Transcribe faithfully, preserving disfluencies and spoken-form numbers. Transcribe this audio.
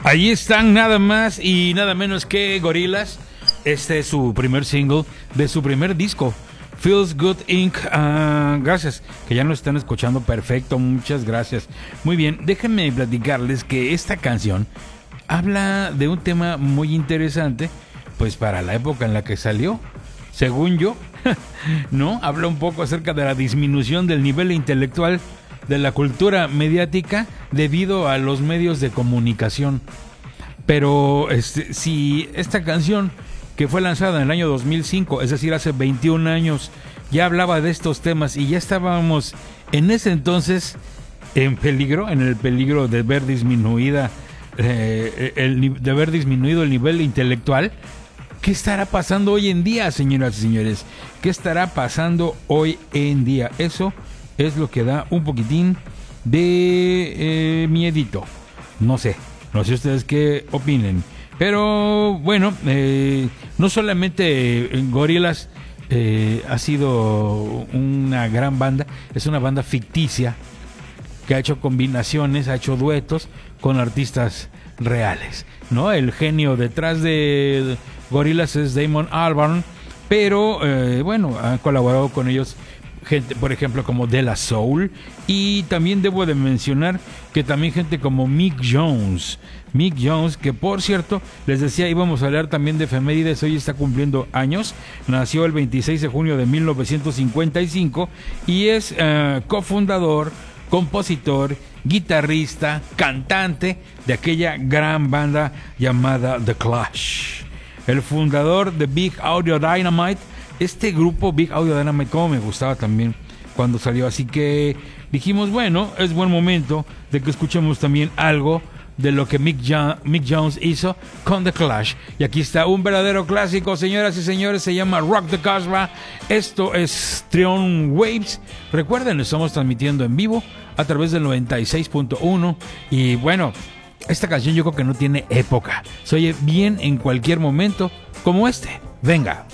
Ahí están nada más y nada menos que Gorillaz. Este es su primer single de su primer disco, Feels Good incorporated. Uh, gracias, que ya nos están escuchando perfecto, muchas gracias. Muy bien, déjenme platicarles que esta canción habla de un tema muy interesante, pues para la época en la que salió, según yo, ¿no? Habla un poco acerca de la disminución del nivel intelectual de la cultura mediática debido a los medios de comunicación. Pero este, si esta canción, que fue lanzada en el año dos mil cinco, es decir, hace veintiún años, ya hablaba de estos temas y ya estábamos en ese entonces en peligro, en el peligro de ver disminuida, eh, el, de ver disminuido el nivel intelectual. ¿Qué estará pasando hoy en día, señoras y señores? ¿Qué estará pasando hoy en día? Eso es lo que da un poquitín de eh, miedito. No sé, no sé ustedes qué opinen. Pero bueno, eh, no solamente Gorillaz eh, ha sido una gran banda, es una banda ficticia que ha hecho combinaciones, ha hecho duetos con artistas reales, ¿no? El genio detrás de Gorillaz es Damon Albarn, pero eh, bueno, han colaborado con ellos gente, por ejemplo, como De La Soul, y también debo de mencionar que también gente como Mick Jones, Mick Jones, que por cierto, les decía, íbamos a hablar también de efemérides, hoy está cumpliendo años, nació el veintiséis de junio de mil novecientos cincuenta y cinco y es uh, cofundador, compositor, guitarrista, cantante de aquella gran banda llamada The Clash. El fundador de Big Audio Dynamite. Este grupo Big Audio Dynamite, como me gustaba también cuando salió, así que dijimos, bueno, es buen momento de que escuchemos también algo de lo que Mick, jo- Mick Jones hizo con The Clash. Y aquí está un verdadero clásico, señoras y señores, se llama Rock the Casbah. Esto es Trion Waves. Recuerden, estamos transmitiendo en vivo a través del noventa y seis punto uno. Y bueno, esta canción yo creo que no tiene época, se oye bien en cualquier momento, como este. Venga.